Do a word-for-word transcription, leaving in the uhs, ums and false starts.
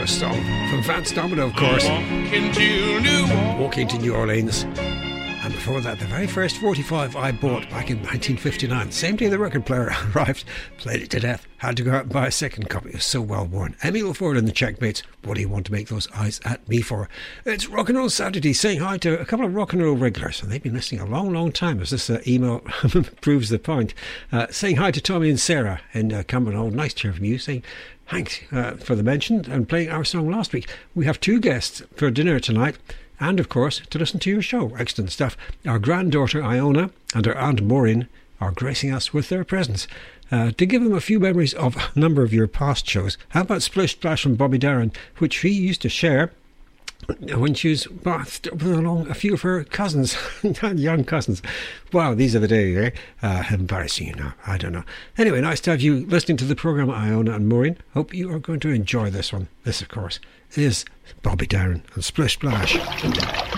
first song from Vance Domino, of course. Walking to New Orleans. Walking to New Orleans. And before that, the very first forty-five I bought back in nineteen fifty-nine. Same day the record player arrived, played it to death, had to go out and buy a second copy. It was so well worn. Emile Ford and the Checkmates. What do you want to make those eyes at me for? It's Rock and Roll Saturday, saying hi to a couple of rock and roll regulars. And they've been listening a long, long time, as this uh, email proves the point. Uh, saying hi to Tommy and Sarah in uh, Cumbernauld. Nice to hear from you. Saying thanks uh, for the mention and playing our song last week. We have two guests for dinner tonight. And, of course, to listen to your show. Excellent stuff. Our granddaughter, Iona, and her aunt, Maureen, are gracing us with their presence. Uh, to give them a few memories of a number of your past shows, how about Splish Splash from Bobby Darin, which she used to share when she was bathed along a few of her cousins, young cousins. Wow, these are the days, eh? Uh, embarrassing you now, I don't know. Anyway, nice to have you listening to the programme, Iona and Maureen. Hope you are going to enjoy this one. This, of course, is Bobby Darin and Splish Splash.